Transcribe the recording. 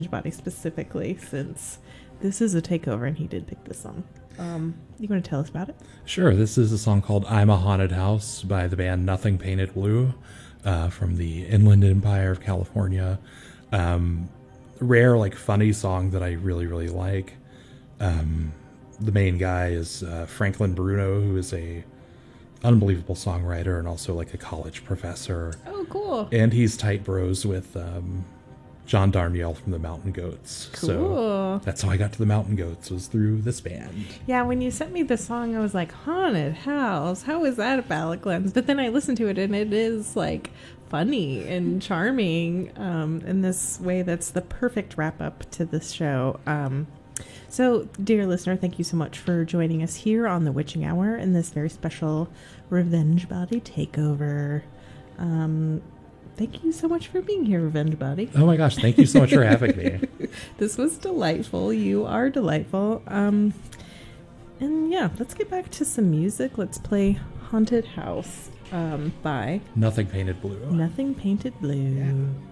Body specifically, since this is a takeover and he did pick this song. You want to tell us about it? Sure. This is a song called I'm a Haunted House by the band Nothing Painted Blue from the Inland Empire of California. Rare, like, funny song that I really, really like. The main guy is Franklin Bruno, who is a unbelievable songwriter and also like a college professor. Oh, cool. And he's tight bros with John Darnielle from the Mountain Goats. Cool. So that's how I got to the Mountain Goats, was through this band. Yeah, when you sent me the song, I was like, Haunted House? How is that a palate cleanse? But then I listened to it, and it is, like, funny and charming in this way that's the perfect wrap-up to this show. So, dear listener, thank you so much for joining us here on the Witching Hour in this very special Revenge Body takeover. Thank you so much for being here, Revenge Body. Oh my gosh, thank you so much for having me. This was delightful. You are delightful. And yeah, let's get back to some music. Let's play Haunted House by Nothing Painted Blue. Nothing Painted Blue. Yeah.